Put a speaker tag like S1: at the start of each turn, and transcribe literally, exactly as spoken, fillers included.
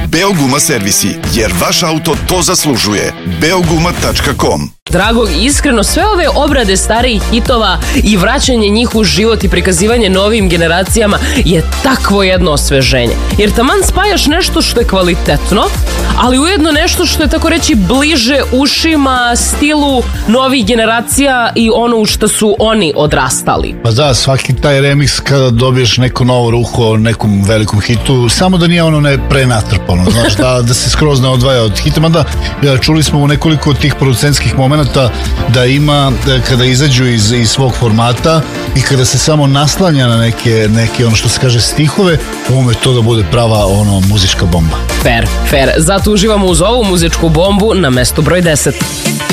S1: Beoguma servisi, jer vaš auto to zaslužuje. beoguma tačka com.
S2: Dragog, iskreno, sve ove obrade starijih hitova i vraćanje njih u život i prikazivanje novim generacijama je takvo jedno osveženje. Jer taman spajaš nešto što je kvalitetno, ali ujedno nešto što je, tako reći, bliže ušima, stilu novih generacija i ono u što su oni odrastali.
S3: Pa da, svaki taj remix kada dobiješ neko novo ruho o nekom velikom hitu, samo da nije ono ne prenatrpano, znaš, da, da se skroz ne odvaja od hita, mada ja, čuli smo u nekoliko tih producentskih momenta da ima, da kada izađu iz, iz svog formata i kada se samo naslanja na neke, neke ono što se kaže stihove, ume to da bude prava ono muzička bomba.
S2: Fair, fair. Zato uživamo uz ovu muzičku bombu na mestu broj deset.